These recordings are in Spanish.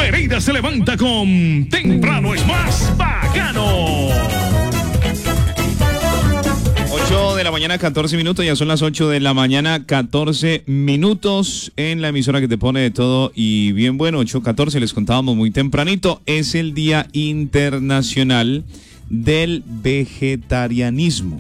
Pereira se levanta con Temprano es más bacano. 8 de la mañana, 14 minutos, ya son las 8 de la mañana, 14 minutos en la emisora que te pone de todo y bien bueno, 8:14, les contábamos muy tempranito, es el Día Internacional del Vegetarianismo.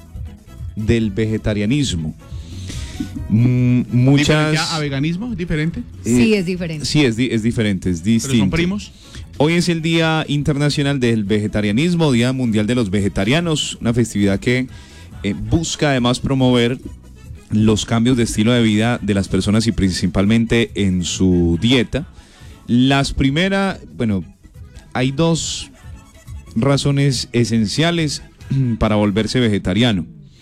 Muchas... ¿Ya a veganismo? ¿Es diferente? Sí, es diferente. Sí, es diferente, es distinto. ¿Pero son primos? Hoy es el Día Internacional del Vegetarianismo, Día Mundial de los Vegetarianos, una festividad que busca además promover los cambios de estilo de vida de las personas y principalmente en su dieta. Hay dos razones esenciales para volverse vegetariano.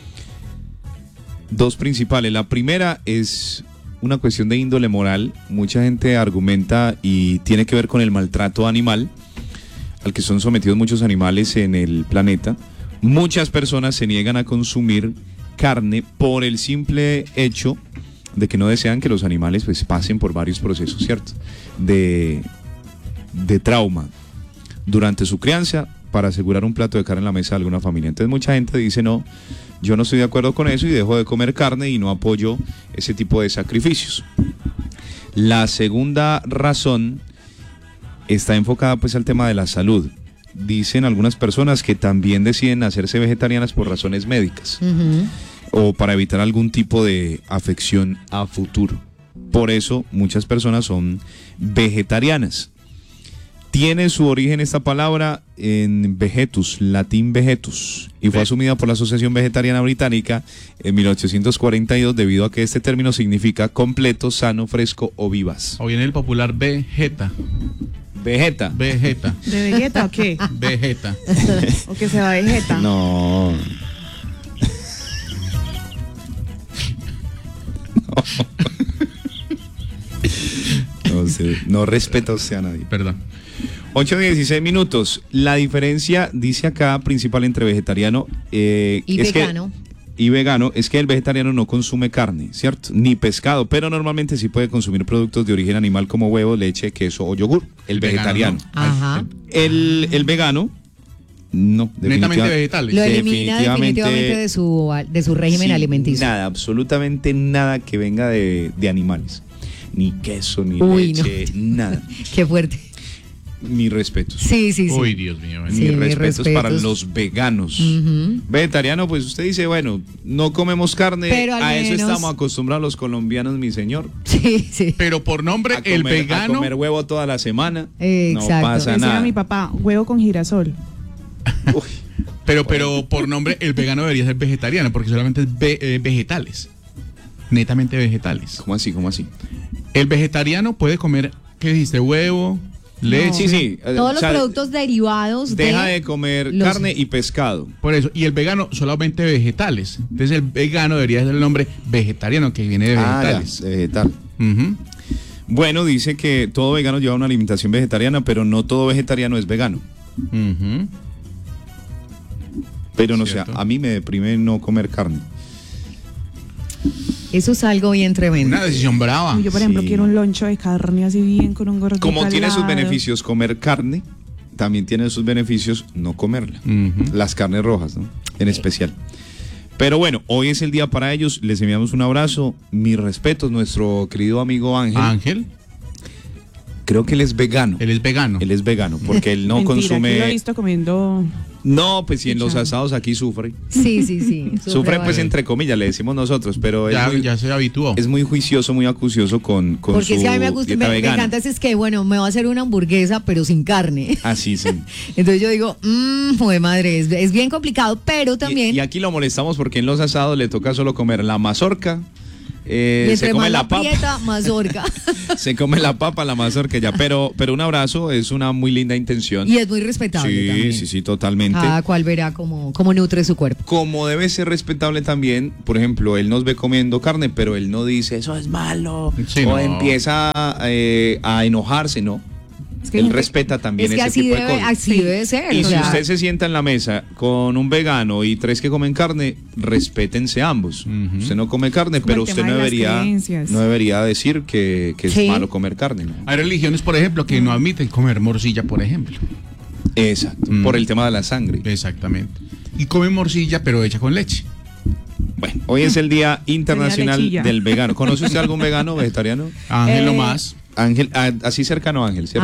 Dos principales. La primera es una cuestión de índole moral. Mucha gente argumenta y tiene que ver con el maltrato animal al que son sometidos muchos animales en el planeta. Muchas personas se niegan a consumir carne por el simple hecho de que no desean que los animales pues pasen por varios procesos, ¿cierto? De trauma durante su crianza para asegurar un plato de carne en la mesa de alguna familia. Entonces mucha gente dice no, yo no estoy de acuerdo con eso y dejo de comer carne y no apoyo ese tipo de sacrificios. La segunda razón está enfocada pues al tema de la salud. Dicen algunas personas que también deciden hacerse vegetarianas por razones médicas o para evitar algún tipo de afección a futuro. Por eso muchas personas son vegetarianas. Tiene su origen esta palabra en vegetus, latín vegetus, y fue asumida por la Asociación Vegetariana Británica en 1842 debido a que este término significa completo, sano, fresco o vivaz. O viene el popular vegeta. Vegeta. ¿De Vegeta o qué? Vegeta. ¿O que se va Vegeta? No. No respeto a nadie. Perdón. 8:16 minutos. La diferencia, dice acá, principal entre vegetariano y vegano es que el vegetariano no consume carne, ¿cierto? Ni pescado, pero normalmente sí puede consumir productos de origen animal como huevo, leche, queso o yogur. El vegetariano. No. Ajá. El vegano, no. Netamente vegetales. Lo elimina definitivamente de su régimen alimenticio. Nada, absolutamente nada que venga de animales. Ni queso, ni leche, nada. Qué fuerte. Mis respetos. Sí. Uy, Dios mío. Mis respetos para los veganos. Vegetariano, pues usted dice, bueno, no comemos carne, pero a eso estamos acostumbrados los colombianos, mi señor. Sí. Pero por nombre, el vegano. A comer huevo toda la semana. Exacto. No pasa Decía nada. mi papá, huevo con girasol. Pero por nombre, el vegano debería ser vegetariano, porque solamente es vegetales. Netamente vegetales. ¿Cómo así? El vegetariano puede comer, ¿qué dijiste? Huevo, leche. Sí. Todos los productos derivados deja de comer carne y pescado. Por eso. Y el vegano solamente vegetales. Entonces el vegano debería ser el nombre vegetariano, que viene de vegetales. De vegetal. Bueno, dice que todo vegano lleva una alimentación vegetariana, pero no todo vegetariano es vegano. Pero no sé, a mí me deprime no comer carne. Eso es algo bien tremendo. Una decisión brava. Yo, por ejemplo, quiero un loncho de carne así bien con un gordito. Como tiene sus al lado. beneficios comer carne, también tiene sus beneficios no comerla. Las carnes rojas, ¿no? En especial. Pero bueno, hoy es el día para ellos. Les enviamos un abrazo. Mis respetos, nuestro querido amigo Ángel. ¿Ángel? Creo que él es vegano. Él es vegano, porque él no consume. Aquí lo he visto comiendo. No, pues si en los asados aquí sufre. Sí. Sufre pues entre comillas, le decimos nosotros, pero ya se habituó. Es muy juicioso, muy acucioso con porque su si a mí me gusta, me encanta es que, bueno, me va a hacer una hamburguesa, pero sin carne. Así, sí. Entonces yo digo, joder madre, es bien complicado, pero también... Y aquí lo molestamos porque en los asados le toca solo comer la mazorca. Se come la papa. Prieta, mazorca. Se come la papa, la mazorca ya. Pero un abrazo, es una muy linda intención. Y es muy respetable también. Sí, totalmente. Cada cual verá cómo nutre su cuerpo. Como debe ser respetable también, por ejemplo, él nos ve comiendo carne, pero él no dice, eso es malo. Sí, o no. empieza a enojarse, ¿no? Es que hay él gente- respeta también Es que ese así tipo de debe, cosas. así debe ser. Y o si sea, usted se sienta en la mesa con un vegano y 3 que comen carne, respétense ambos. Ujú. Usted no come carne, como pero el usted tema no de las debería, creencias. no debería decir que es Sí. malo comer carne. ¿no? Hay religiones, por ejemplo, que no admiten comer morcilla, por ejemplo. Exacto, Mm. por el tema de la sangre. Exactamente. Y comen morcilla, pero hecha con leche. Bueno, hoy es el Día Internacional lechilla. del Vegano. ¿Conoce usted algún vegano vegetariano? Ángel, lo Eh, más. Ángel, así cercano a Ángel, ¿cierto?